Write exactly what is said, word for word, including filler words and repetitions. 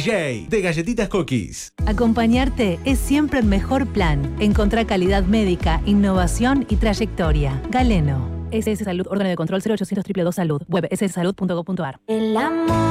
J de Galletitas Cookies. Acompañarte es siempre el mejor plan. Encontrá calidad médica, innovación y trayectoria. Galeno. S S Salud, órgano de control cero ochocientos dos dos dos Salud. Web s s salud punto gov punto ar. El amor